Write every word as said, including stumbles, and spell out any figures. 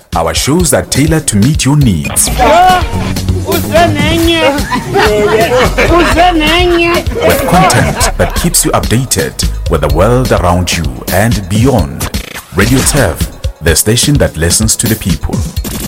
Our shows are tailored to meet your needs. With content that keeps you updated with the world around you and beyond. Radio Turf, the station that listens to the people.